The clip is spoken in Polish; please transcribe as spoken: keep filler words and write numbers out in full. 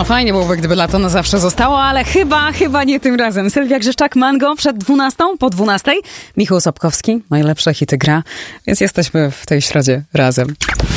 fajnie byłoby, gdyby lato na zawsze zostało, ale chyba, chyba nie tym razem. Sylwia Grzeszczak, Mango przed dwunastą, po dwunastej. Michał Sobkowski, najlepsze hity gra, więc jesteśmy w tej środzie razem.